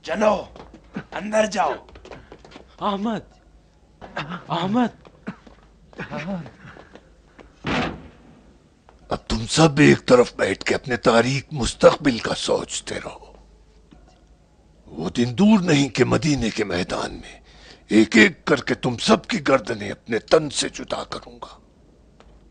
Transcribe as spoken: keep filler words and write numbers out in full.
चलो अंदर जाओ। अहमद, अहमद। अब तुम सब एक तरफ बैठ के अपने तारीख मुस्तकबिल का सोचते रहो। वो दिन दूर नहीं कि मदीने के मैदान में एक एक करके तुम सबकी गर्दनें अपने तन से जुदा करूंगा।